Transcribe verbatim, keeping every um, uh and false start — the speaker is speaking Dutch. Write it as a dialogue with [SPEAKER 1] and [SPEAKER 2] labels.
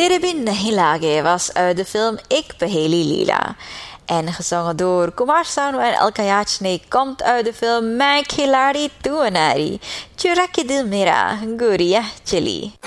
[SPEAKER 1] Tere Bin Nahi Lage was uit de film Ik Paheli Leela. En gezongen door Kumar Sanu en Alka Yachne komt uit de film Main Khiladi Tu Anari. Chura ke dil mera, Guriya Chili.